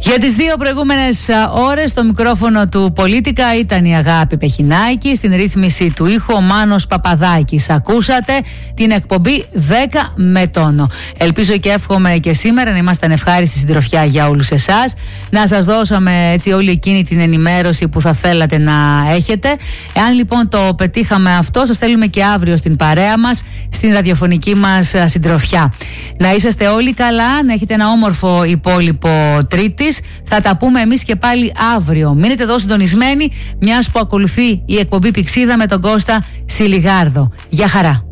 Για τις 2 προηγούμενες ώρες στο μικρόφωνο του Πολίτικα ήταν η Αγάπη Πεχινάκη, στην ρύθμιση του ήχου ο Μάνος Παπαδάκης. Ακούσατε την εκπομπή 10 με τόνο. Ελπίζω και εύχομαι και σήμερα να ήμασταν ευχάριστοι συντροφιά για όλους εσάς, να σας δώσαμε έτσι όλη εκείνη την ενημέρωση που θα θέλατε να έχετε. Εάν λοιπόν το πετύχαμε αυτό, σας θέλουμε και αύριο στην παρέα μας, στην ραδιοφωνική μας συντροφιά. Να είσαστε όλοι καλά, να έχετε ένα όμορφο υπόλοιπο Τρίτης. Θα τα πούμε εμείς και πάλι αύριο. Μείνετε εδώ συντονισμένοι, μιας που ακολουθεί η εκπομπή Πηξίδα με τον Κώστα Σιλιγάρδο. Γεια χαρά.